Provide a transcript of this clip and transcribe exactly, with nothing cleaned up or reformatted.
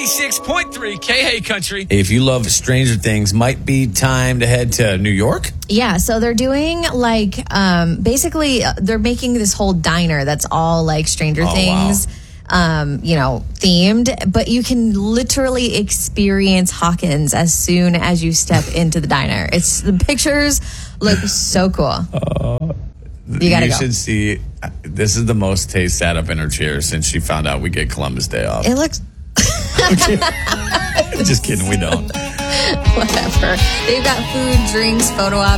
ninety-six point three K A Country. If you love Stranger Things, might be time to head to New York. Yeah, so they're doing like um, basically uh, they're making this whole diner that's all like Stranger Oh, Things, um, you know, themed. But you can literally experience Hawkins as soon as you step into the diner. It's the pictures look so cool. Uh, you gotta you go. should see. This is the most Tay sat up in her chair since she found out we get Columbus Day off. It looks. Just kidding, we don't. Whatever. They've got food, drinks, photo ops.